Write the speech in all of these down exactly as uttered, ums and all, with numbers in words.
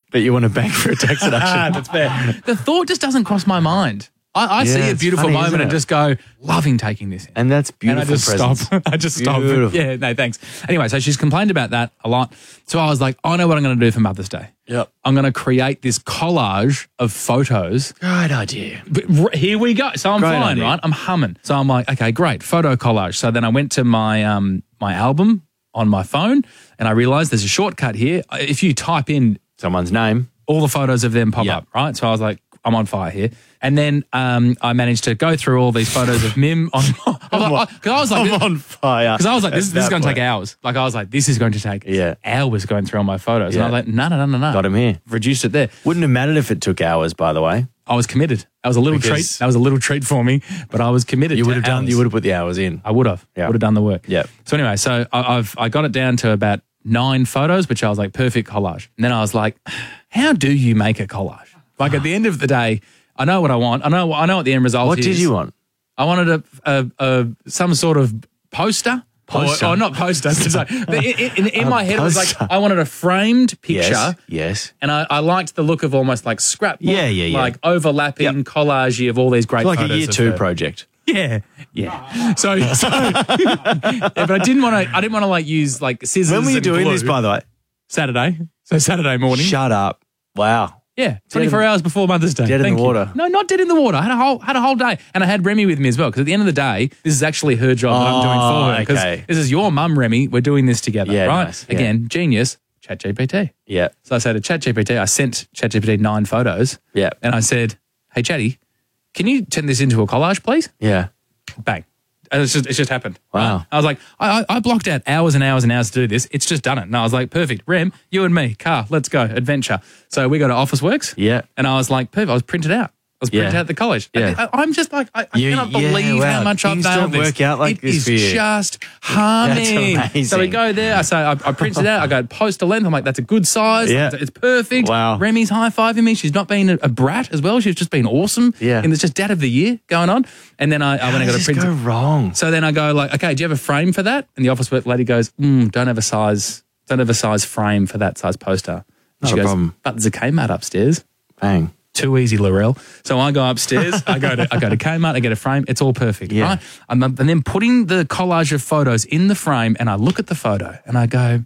But you want to bank for a tax deduction. That's fair. The thought just doesn't cross my mind. I, I Yeah, see a it's beautiful funny, moment isn't and it? just go, loving taking this in. And that's beautiful And I just presents. stop. I just stop. Beautiful. Yeah, no, thanks. Anyway, so she's complained about that a lot. So I was like, I know what I'm going to do for Mother's Day. Yep. I'm going to create this collage of photos. Great idea. But r- here we go. So I'm Great fine, idea. right? I'm humming. So I'm like, okay, great, photo collage. So then I went to my um my album on my phone and I realized there's a shortcut here. If you type in Someone's name. all the photos of them pop Yep. up, right? So I was like, I'm on fire here. And then um, I managed to go through all these photos of Mim on. Because I was like, I'm on fire. because I was like, this, At this is that going to point. take hours. Like I was like, this is going to take Yeah. hours going through all my photos. Yeah. And I was like, no, no, no, no, no. Got him here. Reduced it there. Wouldn't have mattered if it took hours, by the way. I was committed. That was a little Because- treat. That was a little treat for me, but I was committed. You to would have done. hours. You would have put the hours in. I would have. Yeah. Would have done the work. Yeah. So anyway, so I, I've I got it down to about nine photos, which I was like, perfect collage. And then I was like, how do you make a collage? Like at the end of the day, I know what I want. I know I know what the end result What is. did you want? I wanted a, a, a some sort of poster. Poster? Or, or not poster. Sorry. But in, in, in A my head, it was poster. like I wanted a framed picture. Yes. Yes. And I, I liked the look of almost like scrapbook, Yeah, yeah, yeah. like overlapping Yep. collage of all these great Like a photos year of two her. project. Yeah, yeah. So, so yeah, but I didn't want to. I didn't want to like use like scissors. When were you and doing glue. this, by the way? Saturday. So Saturday morning. Shut up. Wow. Yeah, twenty-four hours before Mother's Day. Dead in Thank the you. water. No, not dead in the water. I had a whole had a whole day, and I had Remy with me as well. Because at the end of the day, this is actually her job that I'm doing for her. Because okay. this is your mum, Remy. We're doing this together, Yeah, right? nice. Yeah. Again, genius. ChatGPT. Yeah. So I said to ChatGPT, I sent ChatGPT nine photos. Yeah. And I said, "Hey, Chatty, can you turn this into a collage, please?" Yeah. Bang. And it's just, it's just happened. Wow. Right? I was like, I, I I blocked out hours and hours and hours to do this. It's just done it. And I was like, perfect. Rem, you and me, car, let's go, adventure. So we go to Officeworks. Yeah. And I was like, perfect. I was printed out. I was printed Yeah. out at the college. Yeah. I, I, I'm just like, I, I You- cannot yeah, believe wow. how much Things I've don't nailed this. work out like It this is for you. just humming. That's amazing. So we go there. So I, I printed it out. I go poster length. I'm like, that's a good size. Yeah. It's perfect. Wow. Remy's high-fiving me. She's not been a, a brat as well. She's just been awesome. Yeah. And it's just dad of the year going on. And then I, I How went and got does a this print. go wrong? So then I go like, okay, do you have a frame for that? And the office work lady goes, mm, don't have a size, don't have a size frame for that size poster. And Not she a goes, problem. but there's a Kmart upstairs. Bang. Too easy, Laurel. So I go upstairs. I go to I go to Kmart. I get a frame. It's all perfect, Yeah. right? And, then- and then putting the collage of photos in the frame, and I look at the photo and I go,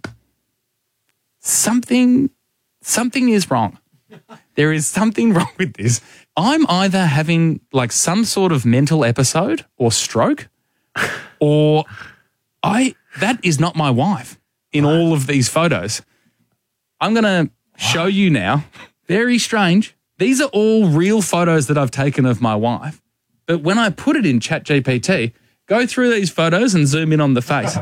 something, something is wrong. There is something wrong with this. I'm either having like some sort of mental episode or stroke, or I that is not my wife in all of these photos. I'm going to show you now. Very strange. These are all real photos that I've taken of my wife. But when I put it in ChatGPT, go through these photos and zoom in on the face.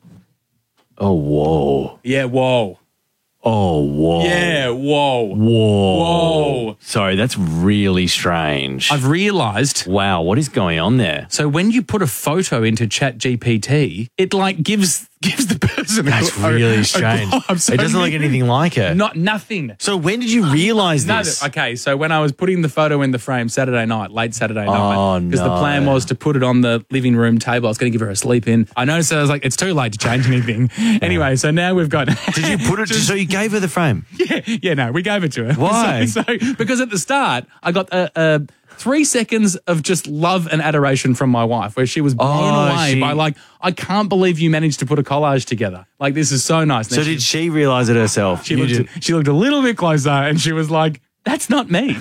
Oh, whoa. Yeah, whoa. Oh, whoa. Yeah, whoa. Whoa. Whoa. Sorry, that's really strange. I've realised. Wow, what is going on there? So when you put a photo into ChatGPT, it like gives gives the person. That's a, really a strange. glob. So It doesn't look anything like her. Not nothing. So when did you realise No, this? okay, so when I was putting the photo in the frame Saturday night, late Saturday night, Oh, because the no. plan was to put it on the living room table. I was going to give her a sleep in. I noticed I was like, it's too late to change anything. Anyway, so now we've got. Did you put it? so you gave her the frame? Yeah, yeah, no, we gave it to her. Why? So, so because at the start, I got a, a three seconds of just love and adoration from my wife, where she was blown Oh, away she- by like, I can't believe you managed to put a collage together. Like, this is so nice. And So then did she realise it herself? she You looked, did- she looked a little bit closer and she was like, that's not me.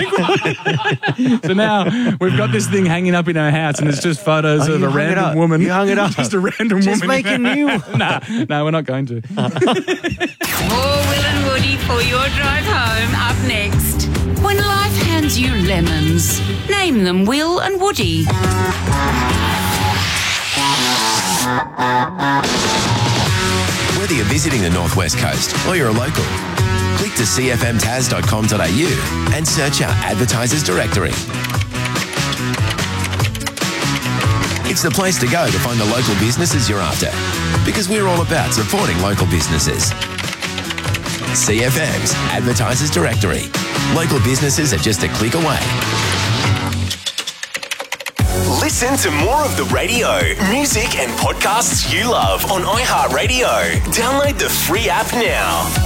So now we've got this thing hanging up in our house and it's just photos Oh, of you a hung it random up. woman. You hung it up. Just a random Just woman. make a new one. Nah, no, we're not going to. More Will and Woody for your drive home up next. When life hands you lemons, name them Will and Woody. Whether you're visiting the Northwest Coast or you're a local, click to c f m tas dot com dot a u and search our advertisers directory. It's the place to go to find the local businesses you're after, because we're all about supporting local businesses. C F M's Advertisers Directory. Local businesses are just a click away. Listen to more of the radio, music and podcasts you love on iHeartRadio. Download the free app now.